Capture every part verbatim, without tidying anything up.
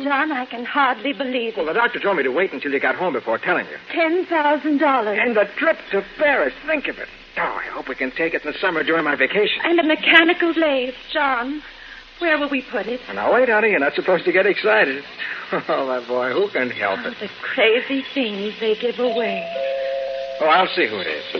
John, I can hardly believe it. Well, the doctor told me to wait until you got home before telling you. Ten thousand dollars. And the trip to Paris. Think of it. Oh, I hope we can take it in the summer during my vacation. And a mechanical lathe, John. Where will we put it? Now, wait, honey. You're not supposed to get excited. Oh, my boy, who can help Oh, it? the crazy things they give away. Oh, I'll see who it is.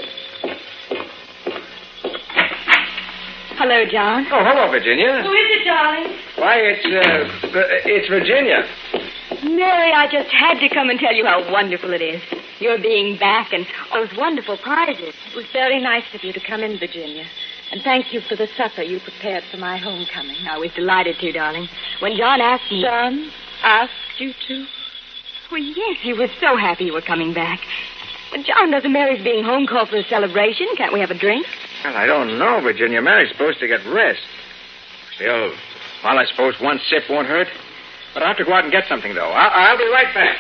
Hello, John. Oh, hello, Virginia. Who is it, darling? Why, it's, uh, it's Virginia. Mary, I just had to come and tell you how wonderful it is. Your being back and those wonderful prizes. It was very nice of you to come in, Virginia. And thank you for the supper you prepared for my homecoming. I was delighted to, darling. When John asked me... John asked you to? Well, yes, he was so happy you were coming back. But John, doesn't Mary's being home call for a celebration? Can't we have a drink? Well, I don't know, Virginia. Mary's supposed to get rest. Still, well, I suppose one sip won't hurt. But I'll have to go out and get something, though. I'll, I'll be right back.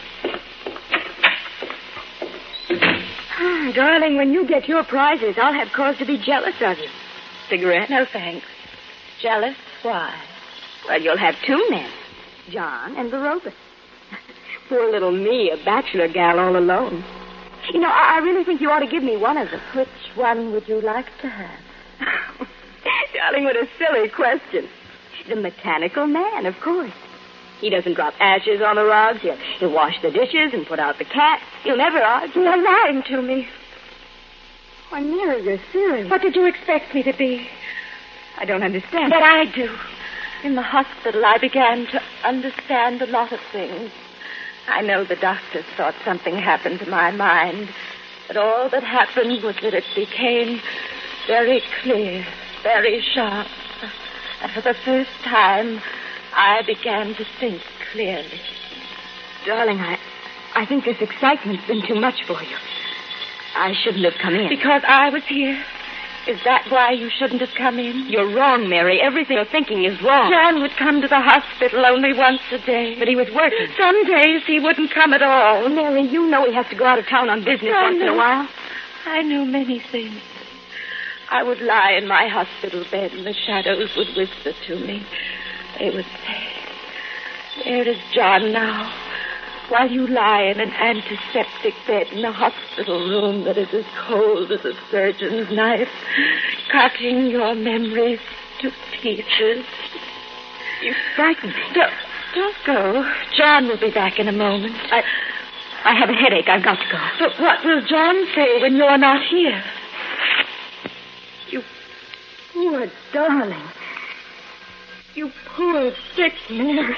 Ah, darling, when you get your prizes, I'll have cause to be jealous of you. Cigarette? No, thanks. Jealous? Why? Well, you'll have two men, John and Baroba. Poor little me, a bachelor gal all alone. You know, I, I really think you ought to give me one of them. Which one would you like to have? Darling, what a silly question. The mechanical man, of course. He doesn't drop ashes on the rugs. He'll, he'll wash the dishes and put out the cat. He'll never argue. You're lying to me. Why, Mary, you're serious. What did you expect me to be? I don't understand. But I do. In the hospital, I began to understand a lot of things. I know the doctors thought something happened to my mind, but all that happened was that it became very clear, very sharp. And for the first time, I began to think clearly. Darling, I, I think this excitement's been too much for you. I shouldn't have come in. Because I was here? Is that why you shouldn't have come in? You're wrong, Mary. Everything you're thinking is wrong. John would come to the hospital only once a day. But he was working. Some days he wouldn't come at all. Mary, you know he has to go out of town on business I once know. in a while. I knew many things. I would lie in my hospital bed and the shadows would whisper to me. They would say, "Where is John now?" While you lie in an antiseptic bed in a hospital room that is as cold as a surgeon's knife, cutting your memories to pieces. You frighten me. Don't, don't go. John will be back in a moment. I, I have a headache. I've got to go. But what will John say when you're not here? You poor darling. You poor sick Mary.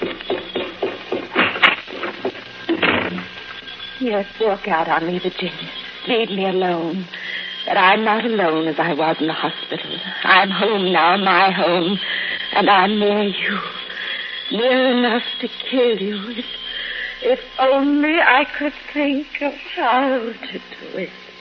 Yes, walk out on me, Virginia. Leave me alone. That I'm not alone as I was in the hospital. I'm home now, my home, and I'm near you. Near enough to kill you. If, if only I could think of how to do it.